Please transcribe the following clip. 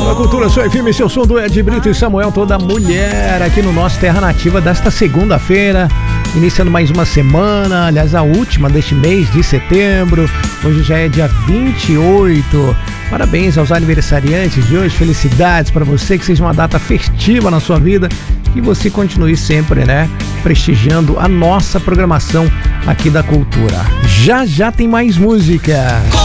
A Cultura Sua FM, seu som do Ed Brito e Samuel, toda mulher, aqui no nosso Terra Nativa desta segunda-feira, iniciando mais uma semana, aliás, a última deste mês de setembro. Hoje já é dia 28. Parabéns aos aniversariantes de hoje, felicidades para você, que seja uma data festiva na sua vida e você continue sempre, prestigiando a nossa programação aqui da Cultura. Já tem mais música.